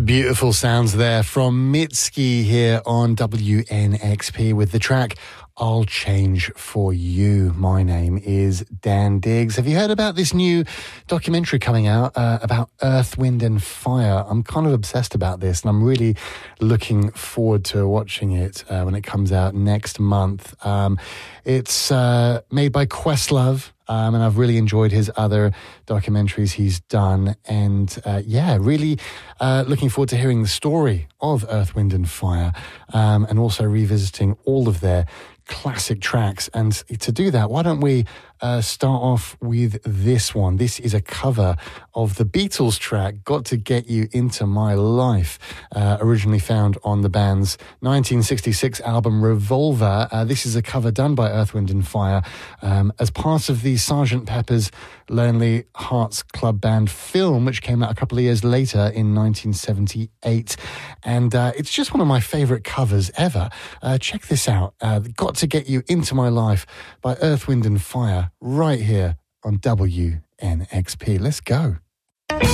Beautiful sounds there from Mitski here on WNXP with the track I'll Change For You. My name is Dan Diggs. Have you heard about this new documentary coming out about Earth, Wind and Fire? I'm kind of obsessed about this and I'm really looking forward to watching it when it comes out next month. It's made by Questlove. And I've really enjoyed his other documentaries he's done. And really looking forward to hearing the story of Earth, Wind and Fire and also revisiting all of their classic tracks. And to do that, why don't we start off with this one? This is a cover of the Beatles track, Got to Get You Into My Life, originally found on the band's 1966 album Revolver. This is a cover done by Earth, Wind and Fire as part of the Sgt. Pepper's Lonely Hearts Club Band film, which came out a couple of years later in 1978. And it's just one of my favourite covers ever. Check this out. Got to Get You Into My Life by Earth, Wind and Fire right here on WNXP. Let's go.